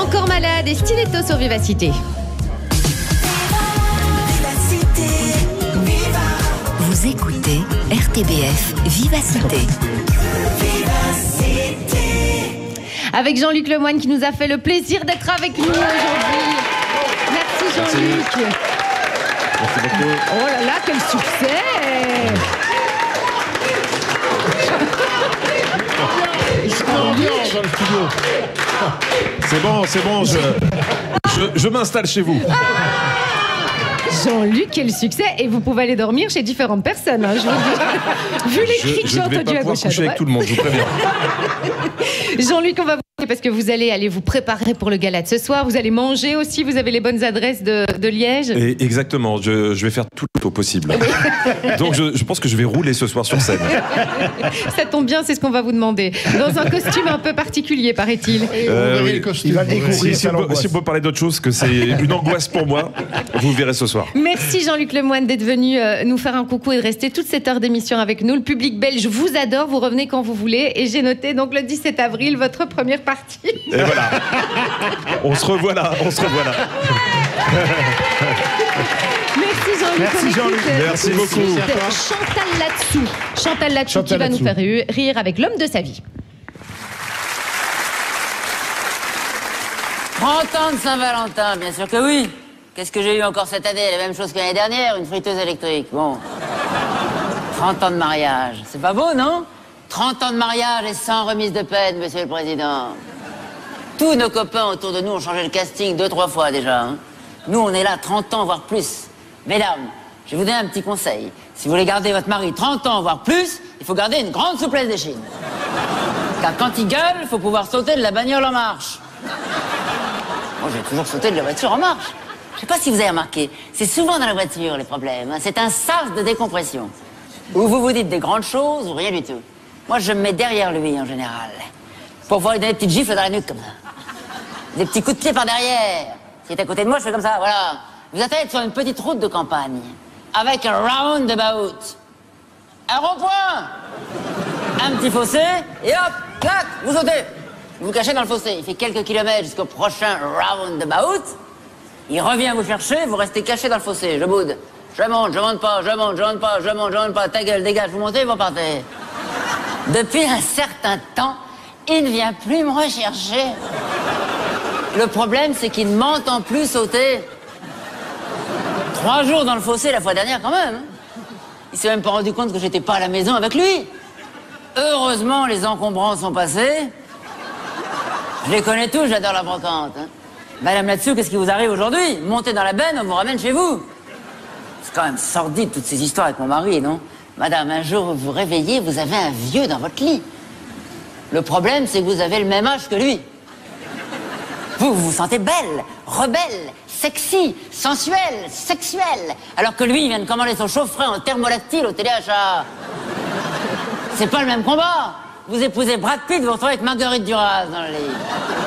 Encore malade et Stiletto sur Vivacité. Vous écoutez RTBF Vivacité. Avec Jean-Luc Lemoyne qui nous a fait le plaisir d'être avec nous aujourd'hui. Merci Jean-Luc. Merci beaucoup. Oh là là, quel succès! Ambiance dans le studio. C'est bon, je m'installe chez vous. Jean-Luc, quel succès! Et vous pouvez aller dormir chez différentes personnes, hein, je vous dis. Vu les cris que j'ai entendus à gauche à droite. Je ne vais pas pouvoir coucher avec tout le monde, je vous préviens. Jean-Luc, on va vous parce que vous allez aller vous préparer pour le gala de ce soir. Vous allez manger aussi. Vous avez les bonnes adresses de Liège. Et exactement. Je vais faire tout le tôt possible. Donc je pense que je vais rouler ce soir sur scène. Ça tombe bien, c'est ce qu'on va vous demander. Dans un costume un peu particulier, paraît-il. Oui. Le costume. Il va découvrir si on peut parler d'autre chose, que c'est une angoisse pour moi, vous verrez ce soir. Merci Jean-Luc Lemoyne d'être venu nous faire un coucou et de rester toute cette heure d'émission avec nous. Le public belge vous adore. Vous revenez quand vous voulez. Et j'ai noté donc le 17 avril votre première partie. Et voilà. On se revoit là. Merci Jean-Luc. Merci Jean-Luc. Merci beaucoup. Chantal Latsou qui va nous faire rire avec l'homme de sa vie. 30 ans de Saint-Valentin, bien sûr que oui. Qu'est-ce que j'ai eu encore cette année? La même chose que l'année dernière, une friteuse électrique. Bon. 30 ans de mariage. C'est pas beau, non? 30 ans de mariage et sans remise de peine, monsieur le président. Tous nos copains autour de nous ont changé le casting 2-3 fois déjà. Hein. Nous, on est là 30 ans, voire plus. Mesdames, je vais vous donner un petit conseil. Si vous voulez garder votre mari 30 ans, voire plus, il faut garder une grande souplesse d'échine. Car quand il gueule, il faut pouvoir sauter de la bagnole en marche. Moi, j'ai toujours sauté de la voiture en marche. Je sais pas si vous avez remarqué, c'est souvent dans la voiture les problèmes. Hein. C'est un sas de décompression. Où vous vous dites des grandes choses ou rien du tout. Moi, je me mets derrière lui en général. Pour pouvoir lui donner des petites gifles dans la nuque comme ça. Des petits coups de pied par derrière. S'il est à côté de moi, je fais comme ça, voilà. Vous êtes sur une petite route de campagne. Avec un roundabout. Un rond-point. Un petit fossé. Et hop, clac, vous sautez. Vous vous cachez dans le fossé. Il fait quelques kilomètres jusqu'au prochain roundabout. Il revient vous chercher, vous restez caché dans le fossé. Je boude. Je monte pas, je monte pas. Ta gueule, dégage, vous montez, vous partez. Depuis un certain temps, il ne vient plus me rechercher. Le problème, c'est qu'il ne m'entend plus sauter. 3 jours dans le fossé la fois dernière, quand même. Il s'est même pas rendu compte que j'étais pas à la maison avec lui. Heureusement, les encombrants sont passés. Je les connais tous, j'adore la brocante. Hein. Madame Latsou, qu'est-ce qui vous arrive aujourd'hui? Montez dans la benne, on vous ramène chez vous. C'est quand même sordide, toutes ces histoires avec mon mari, non? Madame, un jour, vous vous réveillez, vous avez un vieux dans votre lit. Le problème, c'est que vous avez le même âge que lui. Vous vous sentez belle, rebelle, sexy, sensuelle, sexuelle. Alors que lui, il vient de commander son chauffe-frais en thermolactyle au téléachat. C'est pas le même combat. Vous épousez Brad Pitt, vous vous retrouvez avec Marguerite Duras dans le lit.